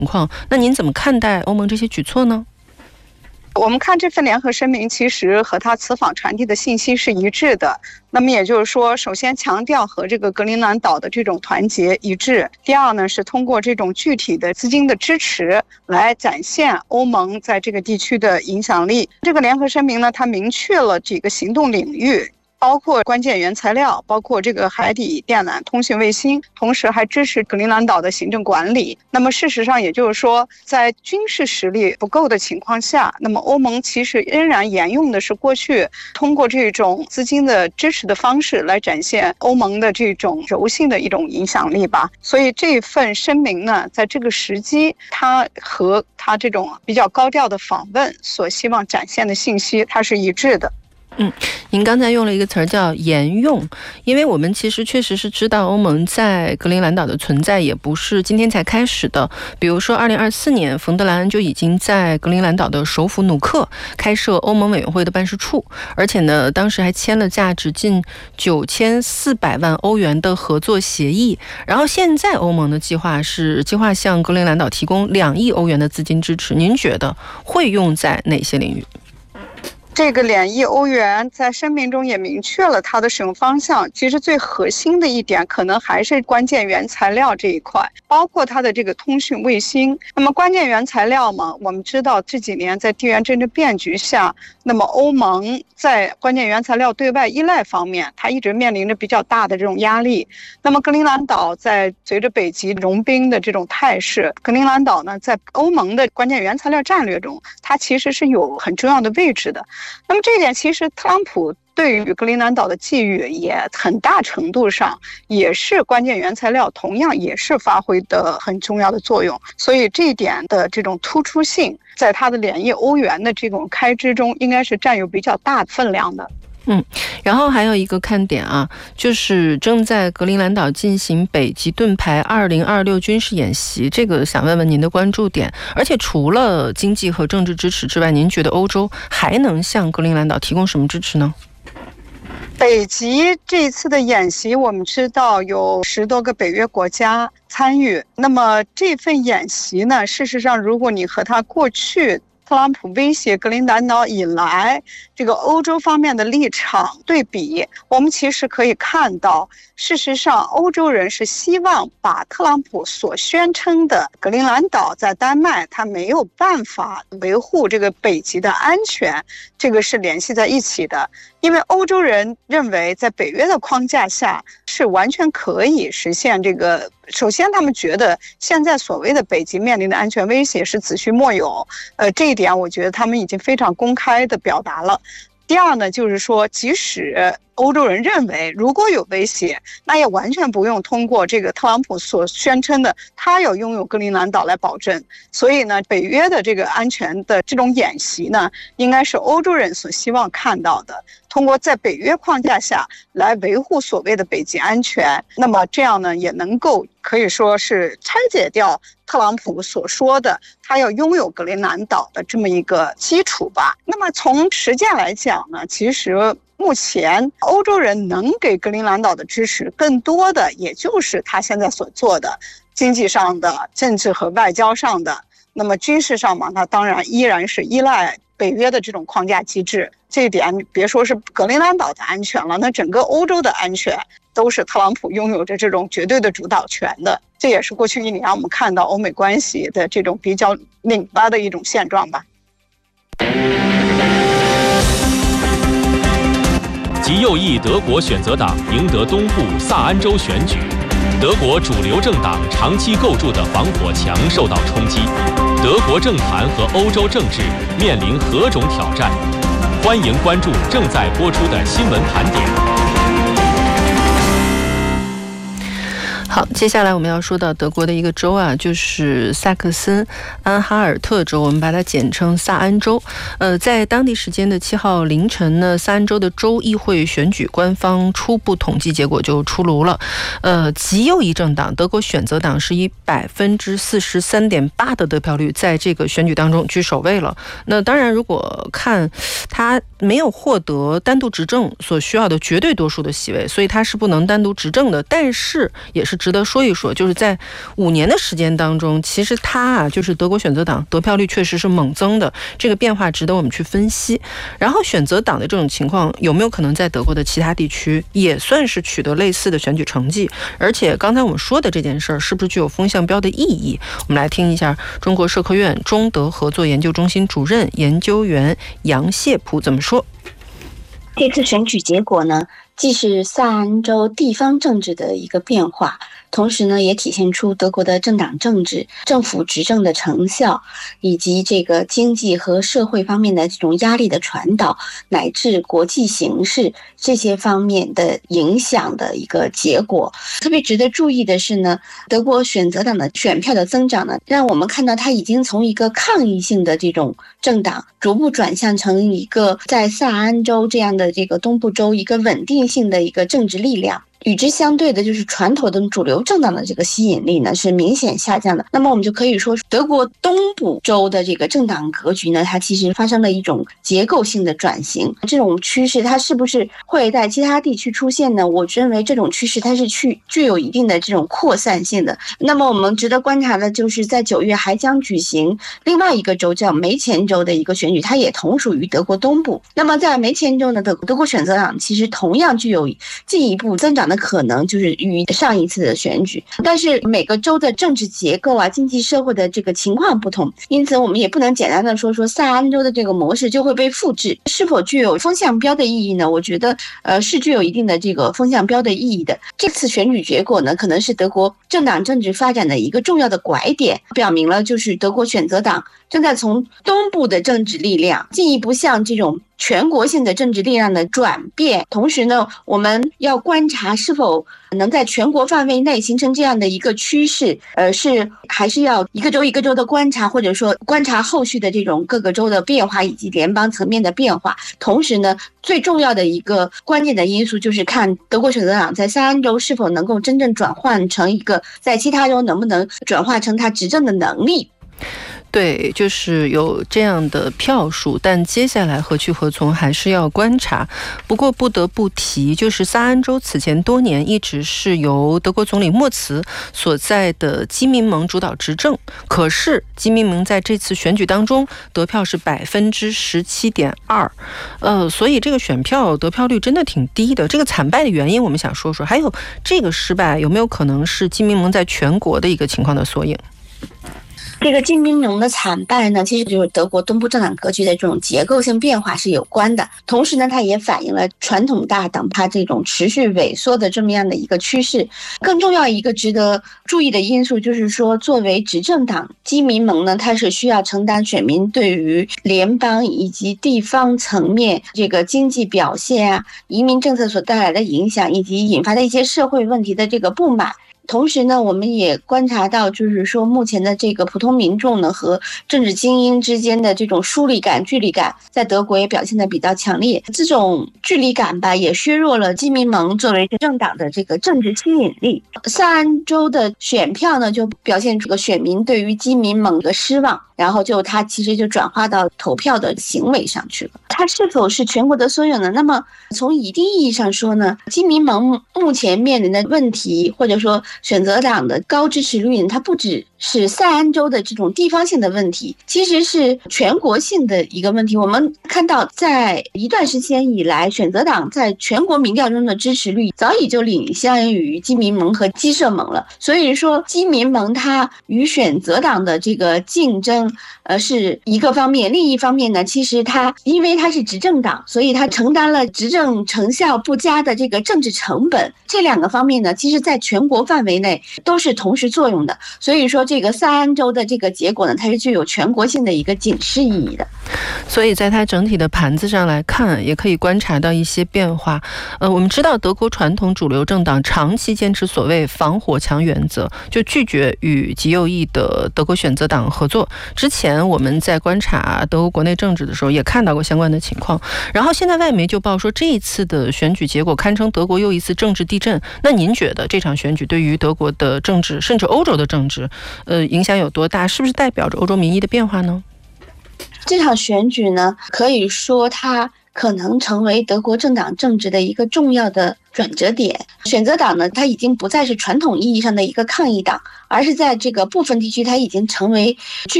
况。那您怎么看待欧盟这些举措呢？ 我们看这份联合声明，其实和他此访传递的信息是一致的。那么也就是说，首先强调和这个格陵兰岛的这种团结一致。第二呢，是通过这种具体的资金的支持来展现欧盟在这个地区的影响力。这个联合声明呢，它明确了几个行动领域，包括关键原材料，包括这个海底电缆、通讯卫星，同时还支持格陵兰岛的行政管理。那么事实上，也就是说，在军事实力不够的情况下，那么欧盟其实仍然沿用的是过去通过这种资金的支持的方式来展现欧盟的这种柔性的一种影响力吧。所以这份声明呢，在这个时机，它和它这种比较高调的访问所希望展现的信息，它是一致的。 您刚才用了一个词儿叫沿用，因为我们其实确实是知道欧盟在格陵兰岛的存在也不是今天才开始的。比如说2024年冯德莱恩就已经在格陵兰岛的首府努克开设欧盟委员会的办事处，而且呢当时还签了价值近9400万欧元的合作协议。然后现在欧盟的计划向格陵兰岛提供2亿欧元的资金支持，您觉得会用在哪些领域？ 这个2亿欧元在声明中也明确了它的使用方向。其实最核心的一点可能还是关键原材料这一块，包括它的这个通讯卫星。那么关键原材料嘛，我们知道这几年在地缘政治变局下，那么欧盟在关键原材料对外依赖方面，它一直面临着比较大的这种压力。那么格陵兰岛在随着北极融冰的这种态势，格陵兰岛呢在欧盟的关键原材料战略中，它其实是有很重要的位置的。那么这一点其实特朗普对于格陵兰岛的寄予也很大程度上也是关键原材料同样也是发挥的很重要的作用，所以这一点的这种突出性在它的2亿欧元的这种开支中应该是占有比较大分量的。 然后还有一个看点啊，就是正在格陵兰岛进行北极盾牌2026军事演习，这个想问问您的关注点。而且除了经济和政治支持之外，您觉得欧洲还能向格陵兰岛提供什么支持呢？ 北极这一次的演习，我们知道有10多个北约国家参与。那么这份演习呢，事实上如果你和它过去特朗普威胁格陵兰岛以来这个欧洲方面的立场对比，我们其实可以看到，事实上欧洲人是希望把特朗普所宣称的格陵兰岛在丹麦他没有办法维护这个北极的安全，这个是联系在一起的。因为欧洲人认为在北约的框架下是完全可以实现这个，首先他们觉得现在所谓的北极面临的安全威胁是子虚莫有，这一点我觉得他们已经非常公开的表达了。第二呢，就是说即使欧洲人认为如果有威胁，那也完全不用通过这个特朗普所宣称的他要拥有格陵兰岛来保证。所以呢，北约的这个安全的这种演习呢，应该是欧洲人所希望看到的，通过在北约框架下来维护所谓的北极安全。那么这样呢，也能够可以说是拆解掉特朗普所说的他要拥有格陵兰岛的这么一个基础吧。那么从实践来讲呢，其实目前欧洲人能给格陵兰岛的支持更多的也就是他现在所做的经济上的、政治和外交上的。那么军事上嘛，那当然依然是依赖北约的这种框架机制。这一点别说是格陵兰岛的安全了，那整个欧洲的安全都是特朗普拥有着这种绝对的主导权的。这也是过去1年我们看到欧美关系的这种比较拧巴的一种现状吧。 极右翼德国选择党赢得东部萨安州选举，德国主流政党长期构筑的防火墙受到冲击，德国政坛和欧洲政治面临何种挑战？欢迎关注正在播出的新闻盘点。 好，接下来我们要说到德国的一个州啊，就是萨克森安哈尔特州，我们把它简称萨安州。在当地时间的7号凌晨呢，萨安州的州议会选举官方初步统计结果就出炉了。极右翼政党德国选择党是以43.8%的得票率在这个选举当中居首位了。那当然，如果看他没有获得单独执政所需要的绝对多数的席位，所以他是不能单独执政的，但是也是值得说一说，就是在5年的时间当中，其实它就是德国选择党得票率确实是猛增的，这个变化值得我们去分析。然后选择党的这种情况有没有可能在德国的其他地区也算是取得类似的选举成绩？而且刚才我们说的这件事儿是不是具有风向标的意义？我们来听一下中国社科院中德合作研究中心主任研究员杨谢普怎么说。 这次选举结果呢，既是萨安州地方政治的一个变化，同时呢，也体现出德国的政党政治、政府执政的成效，以及这个经济和社会方面的这种压力的传导，乃至国际形势这些方面的影响的一个结果。特别值得注意的是呢，德国选择党的选票的增长呢，让我们看到它已经从一个抗议性的这种政党，逐步转向成一个在萨安州这样的这个东部州一个稳定性的一个政治力量。与之相对的就是传统的主流政党的这个吸引力呢是明显下降的。那么我们就可以说，德国东部州的这个政党格局呢，它其实发生了一种结构性的转型。这种趋势它是不是会在其他地区出现呢？我认为这种趋势它是具有一定的这种扩散性的。那么我们值得观察的就是在9月还将举行另外一个州叫梅前州的一个选举，它也同属于德国东部。那么在梅前州呢，德国选择党其实同样具有进一步增长的可能，就是与上一次的选举，但是每个州的政治结构经济社会的这个情况不同，因此我们也不能简单的说萨安州的这个模式就会被复制。是否具有风向标的意义呢？我觉得是具有一定的这个风向标的意义的。这次选举结果呢，可能是德国政党政治发展的一个重要的拐点，表明了就是德国选择党正在从东部的政治力量进一步向这种全国性的政治力量的转变。同时呢，我们要观察是否能在全国范围内形成这样的一个趋势，还是要一个州一个州的观察，或者说观察后续的这种各个州的变化以及联邦层面的变化。同时呢，最重要的一个关键的因素就是看德国选择党在萨安州是否能够真正转换成一个在其他州能不能转化成他执政的能力。 对，就是有这样的票数，但接下来何去何从还是要观察。不过不得不提，就是萨安州此前多年一直是由德国总理默茨所在的基民盟主导执政，可是基民盟在这次选举当中得票是17.2%，所以这个选票得票率真的挺低的。这个惨败的原因我们想说说，还有这个失败有没有可能是基民盟在全国的一个情况的缩影？ 这个基民盟的惨败呢，其实就是德国东部政党格局的这种结构性变化是有关的。同时呢，它也反映了传统大党它这种持续萎缩的这么样的一个趋势。更重要一个值得注意的因素就是说，作为执政党，基民盟呢，它是需要承担选民对于联邦以及地方层面这个经济表现移民政策所带来的影响，以及引发的一些社会问题的这个不满。同时呢，我们也观察到，就是说目前的这个普通民众呢和政治精英之间的这种疏离感、距离感，在德国也表现得比较强烈。这种距离感吧，也削弱了基民盟作为政党的这个政治吸引力。萨安州的选票呢，就表现出个选民对于基民盟的失望，然后它其实就转化到投票的行为上去了。它是否是全国的缩影呢？那么从一定意义上说呢，基民盟目前面临的问题，或者说选择党的高支持率，它不只是萨安州的这种地方性的问题，其实是全国性的一个问题。我们看到在一段时间以来，选择党在全国民调中的支持率早已就领先于基民盟和基社盟了。所以说基民盟它与选择党的这个竞争是一个方面，另一方面呢，其实它因为它是执政党，所以它承担了执政成效不佳的这个政治成本。这两个方面呢，其实在全国范围内都是同时作用的。所以说这个萨安州的这个结果呢，它是具有全国性的一个警示意义的。 所以在它整体的盘子上来看，也可以观察到一些变化。我们知道德国传统主流政党长期坚持所谓防火墙原则，就拒绝与极右翼的德国选择党合作。之前我们在观察德国国内政治的时候也看到过相关的情况。然后现在外媒就报说这一次的选举结果堪称德国又一次政治地震。那您觉得这场选举对于德国的政治甚至欧洲的政治影响有多大？是不是代表着欧洲民意的变化呢？ 这场选举呢，可以说它可能成为德国政党政治的一个重要的转折点。 选择党呢，它已经不再是传统意义上的一个抗议党，而是在这个部分地区，它已经成为具